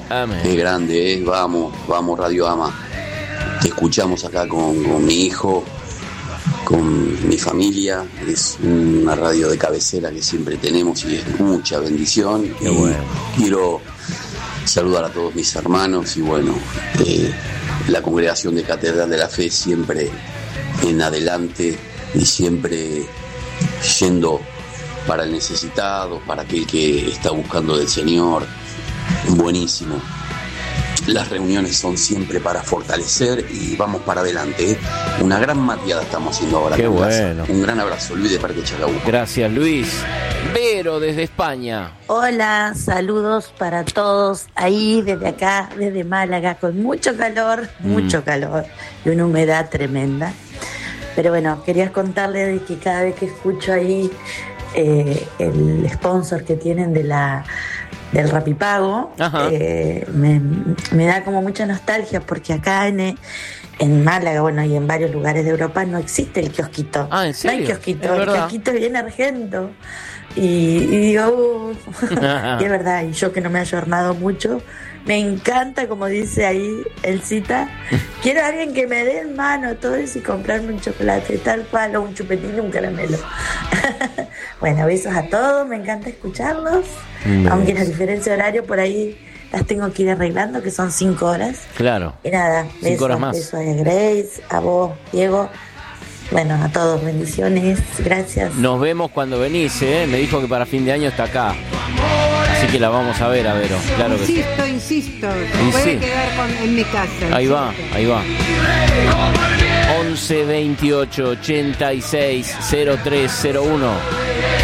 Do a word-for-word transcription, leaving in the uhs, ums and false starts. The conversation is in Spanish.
Amén. Es grande, ¿eh? Vamos, vamos Radio Ama. Te escuchamos acá con, con mi hijo, con mi familia. Es una radio de cabecera que siempre tenemos y es mucha bendición. Qué y bueno. Quiero saludar a todos mis hermanos y bueno, eh, la congregación de Catedral de la Fe siempre en adelante y siempre yendo para el necesitado, para aquel que está buscando del Señor. Buenísimo. Las reuniones son siempre para fortalecer y vamos para adelante, ¿eh? Una gran mateada estamos haciendo ahora. Qué bueno. Un gran abrazo, Luis de Parque Chacabuco. Gracias, Luis. Vero, desde España. Hola, saludos para todos ahí desde acá, desde Málaga, con mucho calor, Mm. mucho calor y una humedad tremenda. Pero bueno, quería contarles de que cada vez que escucho ahí eh, el sponsor que tienen de la del Rapipago, eh, me, me da como mucha nostalgia porque acá en, en Málaga, bueno, y en varios lugares de Europa no existe el kiosquito. Ah, ¿en serio? No hay kiosquito, Es el verdad. kiosquito viene Argento. Y, y digo, uh, y es verdad, y yo que no me he ayornado mucho, me encanta, como dice ahí el cita, quiero a alguien que me dé en mano todo eso y comprarme un chocolate, tal cual, o un chupetín y un caramelo. Bueno, besos a todos, me encanta escucharlos, Un beso. aunque la diferencia de horario por ahí las tengo que ir arreglando, que son cinco horas. Claro. Y nada, Cinco besos, horas más. besos a Grace, a vos, Diego. Bueno, a todos, bendiciones, gracias. Nos vemos cuando venís, ¿eh? Me dijo que para fin de año está acá. Así que la vamos a ver, a Vero. Claro que sí. Insisto, insisto, Y se puede sí. quedar con, en mi casa. Ahí va, insisto. ahí va. once veintiocho ochenta y seis cero tres cero uno